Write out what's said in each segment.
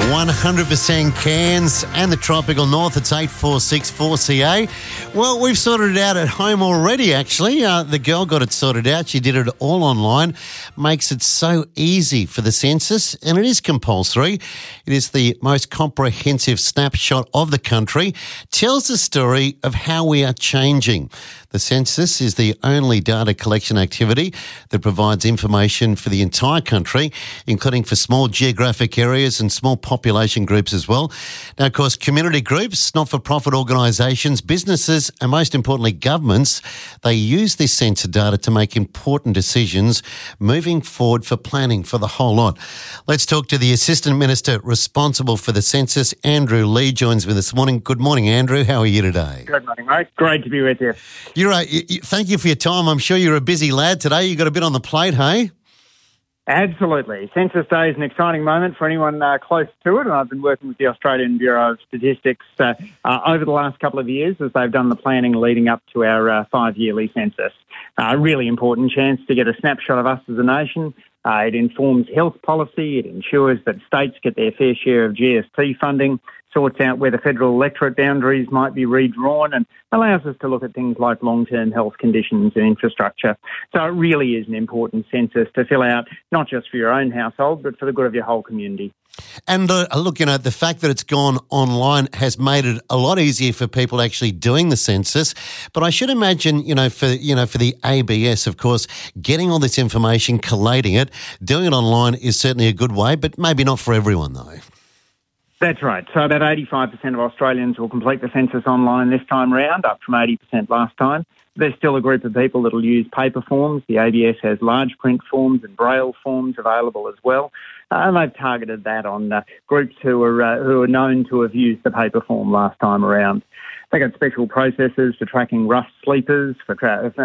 100% Cairns and the tropical north. It's 8464CA. Well, we've sorted it out at home already, actually. The girl got it sorted out. She did it all online. Makes it so easy for the census, and it is compulsory. It is the most comprehensive snapshot of the country. Tells the story of how we are changing. The census is the only data collection activity that provides information for the entire country, including for small geographic areas and small population groups as well. Now, of course, community groups, not-for-profit organisations, businesses, and most importantly, governments, they use this census data to make important decisions moving forward for planning for the whole lot. Let's talk to the Assistant Minister responsible for the census. Andrew Lee joins me this morning. Good morning, Andrew. How are you today? Good morning, mate. Great to be with you. You're right. Thank you for your time. I'm sure you're a busy lad today. You've got a bit on the plate, hey? Absolutely. Census Day is an exciting moment for anyone close to it, and I've been working with the Australian Bureau of Statistics over the last couple of years as they've done the planning leading up to our 5-yearly census. A really important chance to get a snapshot of us as a nation. It informs health policy. It ensures that states get their fair share of GST funding, sorts out where the federal electorate boundaries might be redrawn, and allows us to look at things like long-term health conditions and infrastructure. So it really is an important census to fill out, not just for your own household, but for the good of your whole community. And look, the fact that it's gone online has made it a lot easier for people actually doing the census. But I should imagine, for the ABS, of course, getting all this information, collating it, doing it online is certainly a good way, but maybe not for everyone, though. That's right. So about 85% of Australians will complete the census online this time round, up from 80% last time. There's still a group of people that will use paper forms. The ABS has large print forms and braille forms available as well. And they've targeted that on groups who are known to have used the paper form last time around. They've got special processes for tracking rough sleepers, for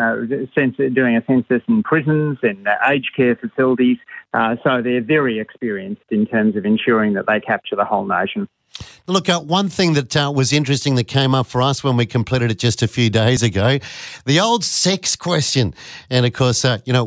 doing a census in prisons and aged care facilities. So they're very experienced in terms of ensuring that they capture the whole nation. Look, one thing that was interesting that came up for us when we completed it just a few days ago, the old sex question. And of course,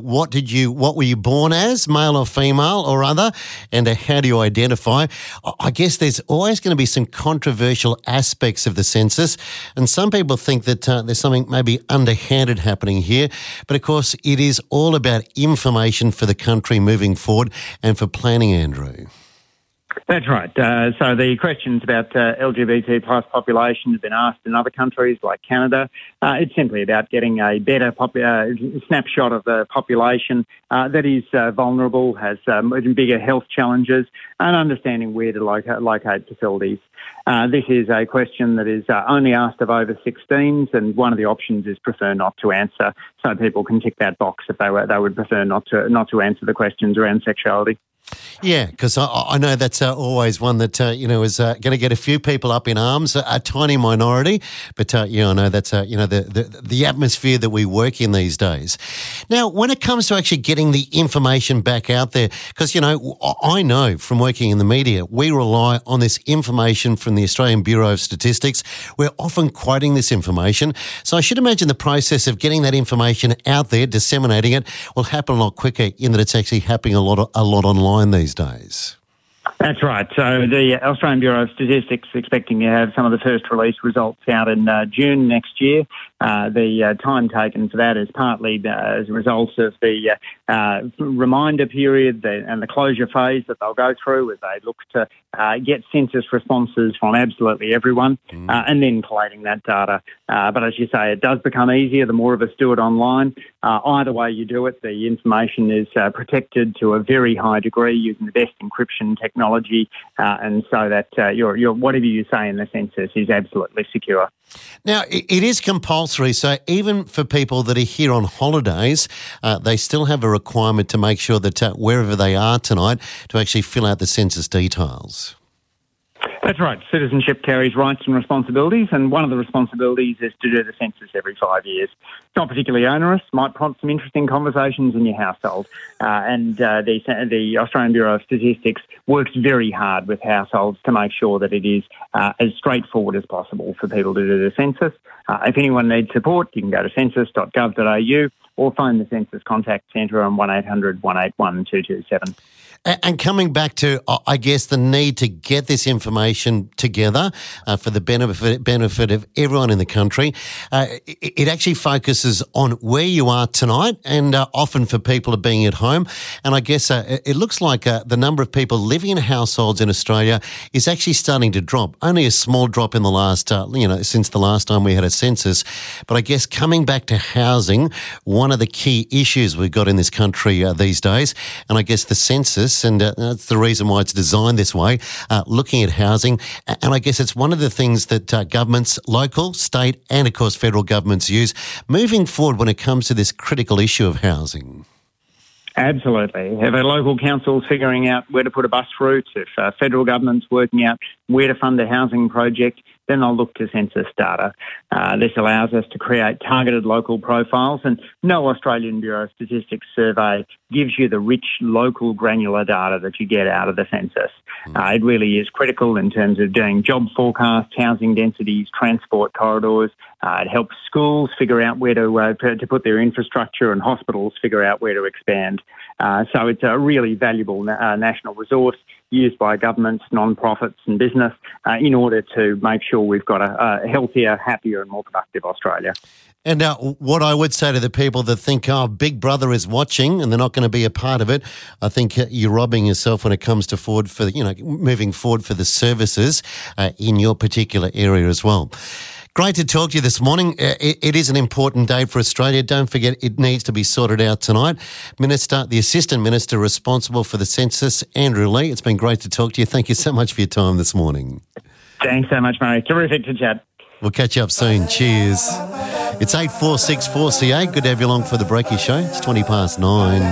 what were you born as, male or female or other? And how do you identify? I guess there's always going to be some controversial aspects of the census. And some people think that there's something maybe underhanded happening here. But of course, it is all about information for the country moving forward and for planning, Andrew. That's right. So the questions about LGBT plus population have been asked in other countries like Canada. It's simply about getting a better snapshot of the population that is vulnerable, has bigger health challenges, and understanding where to locate facilities. This is a question that is only asked of over 16s, and one of the options is prefer not to answer, so people can tick that box if they would prefer not to answer the questions around sexuality. Yeah, because I know that's always one that, is going to get a few people up in arms, a tiny minority. But, I know that's, the atmosphere that we work in these days. Now, when it comes to actually getting the information back out there, because, I know from working in the media, we rely on this information from the Australian Bureau of Statistics. We're often quoting this information. So I should imagine the process of getting that information out there, disseminating it, will happen a lot quicker in that it's actually happening a lot online these days. That's right. So the Australian Bureau of Statistics is expecting to have some of the first release results out in June next year. The time taken for that is partly as a result of the reminder period and the closure phase that they'll go through as they look to get census responses from absolutely everyone and then collating that data. But as you say, it does become easier the more of us do it online. Either way you do it, the information is protected to a very high degree using the best encryption technology, and so that your whatever you say in the census is absolutely secure. Now, it is compulsory, so even for people that are here on holidays, they still have a requirement to make sure that wherever they are tonight to actually fill out the census details. That's right. Citizenship carries rights and responsibilities, and one of the responsibilities is to do the census every 5 years. It's not particularly onerous, might prompt some interesting conversations in your household, and the Australian Bureau of Statistics works very hard with households to make sure that it is as straightforward as possible for people to do the census. If anyone needs support, you can go to census.gov.au or phone the Census Contact Centre on 1800 181 227. And coming back to, I guess, the need to get this information together for the benefit of everyone in the country, it actually focuses on where you are tonight, and often for people being at home. And I guess it looks like the number of people living in households in Australia is actually starting to drop. Only a small drop in the last, since the last time we had a census. But I guess coming back to housing, one of the key issues we've got in this country these days, and I guess the census, and that's the reason why it's designed this way, looking at housing. And I guess it's one of the things that governments, local, state, and of course federal governments use moving forward when it comes to this critical issue of housing. Absolutely. If a local council's figuring out where to put a bus route, if federal government's working out where to fund a housing project, then they'll look to census data. This allows us to create targeted local profiles, and no Australian Bureau of Statistics survey gives you the rich local granular data that you get out of the census. It really is critical in terms of doing job forecasts, housing densities, transport corridors. It helps schools figure out where to put their infrastructure, and hospitals figure out where to expand. So it's a really valuable national resource used by governments, non-profits and business in order to make sure we've got a healthier, happier and more productive Australia. And what I would say to the people that think, Big Brother is watching and they're not going to be a part of it, I think you're robbing yourself when it comes to moving forward for the services in your particular area as well. Great to talk to you this morning. It is an important day for Australia. Don't forget, it needs to be sorted out tonight. The Assistant Minister responsible for the census, Andrew Leigh, it's been great to talk to you. Thank you so much for your time this morning. Thanks so much, Murray. Terrific to chat. We'll catch you up soon. Cheers. It's 8:46 4CA. Good to have you along for the Breaky Show. It's 9:20.